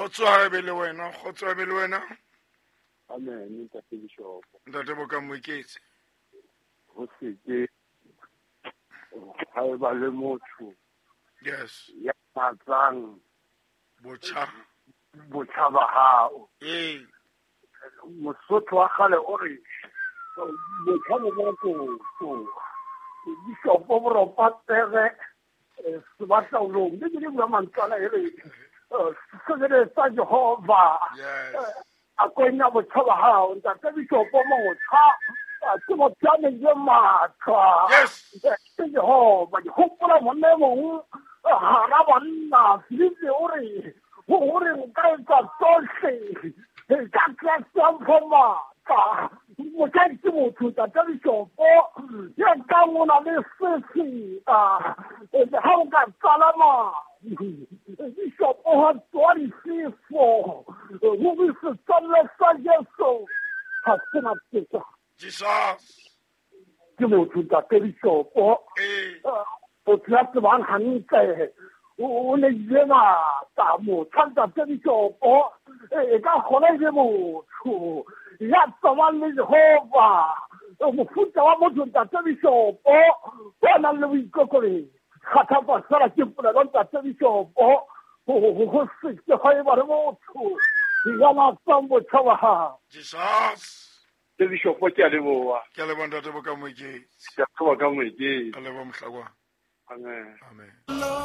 Kgotswabe le wena. Amen, Ntate Bishop. Ntate Bokamoketse. Ho se ke ha e ba le motho Yes. ya batlang Botjha. botjha ba hao. Mosotho wa kgale o re botjha bo botho Bishop o ropa tere se batla o lo mme ke bua mantsana e re se sa Jehova. Yes. A koina botjha ba hao Ntate Bishop o motjha ke motjane je matla. Yes. Jehova hopola monna mong hara banna filipe o re nka etsa tsohle ka tlasa matla motjane motho Ntate Bishop ya ka mona le sesi ha o ka salama Bishop o ha tswari sifo ho se tsalla sa Jesu ha sena tsela Jesus. ke motho Ntate Bishop o tsatsa bang hantle o ne jema ta mo tsantsa Bishop e ka khona je motho ya tsama le Jehova mo futa wa motho Ntate Bishop bona le boikokore khatha ba sala ke pula Ntate Bishop ho se ke ha e ba re motho ya ma tsambo tsawa Jesus. Ntate Bishop ke a leboha Ke a leboha Ntate Bokamoketse. ke a tsoa ka moeke Ke a leboha Mohlakwana. amen Amen.